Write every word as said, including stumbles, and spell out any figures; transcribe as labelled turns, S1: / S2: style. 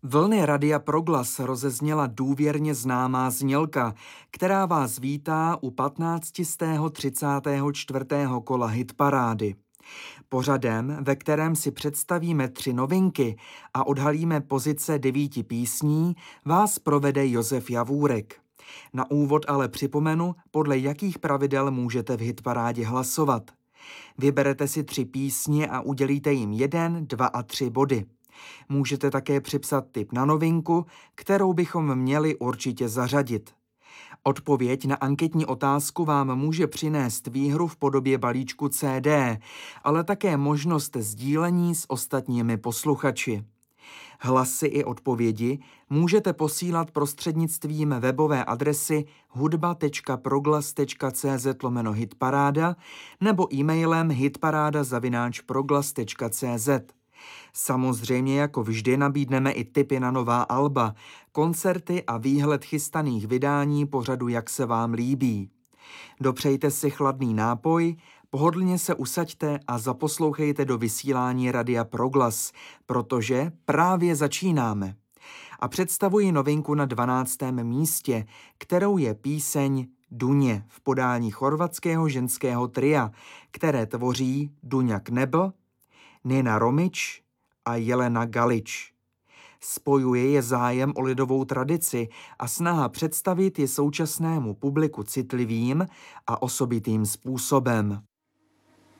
S1: Vlny Radia Proglas rozezněla důvěrně známá znělka, která vás vítá u patnáctistého třicátého čtvrtého kola hitparády. Pořadem, ve kterém si představíme tři novinky a odhalíme pozice devíti písní, vás provede Josef Javůrek. Na úvod ale připomenu, podle jakých pravidel můžete v hitparádě hlasovat. Vyberete si tři písně a udělíte jim jeden, dva a tři body. Můžete také připsat tip na novinku, kterou bychom měli určitě zařadit. Odpověď na anketní otázku vám může přinést výhru v podobě balíčku C D, ale také možnost sdílení s ostatními posluchači. Hlasy i odpovědi můžete posílat prostřednictvím webové adresy hudba tečka proglas tečka cz lomeno hitparáda nebo e-mailem hitparáda zavináč proglas tečka cz. Samozřejmě jako vždy nabídneme i tipy na nová alba, koncerty a výhled chystaných vydání pořadu Jak se vám líbí. Dopřejte si chladný nápoj, pohodlně se usaďte a zaposlouchejte do vysílání Radia Proglas, protože právě začínáme. A představuji novinku na dvanáctém místě, kterou je píseň Duně v podání chorvatského ženského tria, které tvoří Dunja Knebel, Nina Romič a Jelena Galič. Spojuje je zájem o lidovou tradici a snaha představit je současnému publiku citlivým a osobitým způsobem.